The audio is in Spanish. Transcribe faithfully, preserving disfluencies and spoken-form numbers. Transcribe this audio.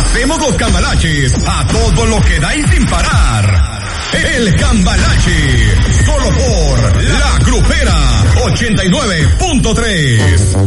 hacemos los cambalaches a todo lo que da y sin parar. El Cambalache, solo por La Grupera ochenta y nueve punto tres.